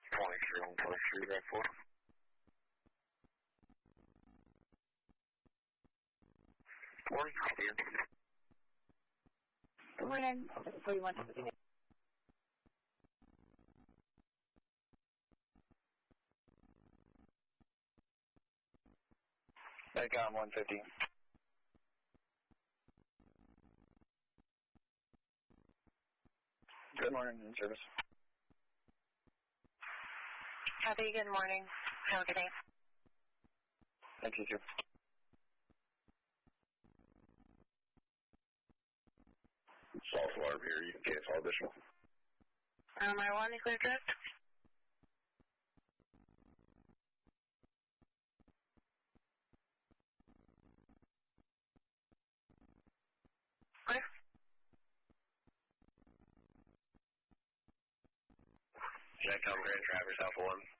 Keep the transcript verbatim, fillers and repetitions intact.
twenty-three on twenty-three, right four. Morning, Ian. Good morning. forty-one. Back on one fifty. Good morning, in service. Copy, good morning. Have a good day. Thank you, too. Salt alarm here, you can cancel additional. Um, I want to clear drift. Clear. Jack, I'm Grand Traverse Alpha one.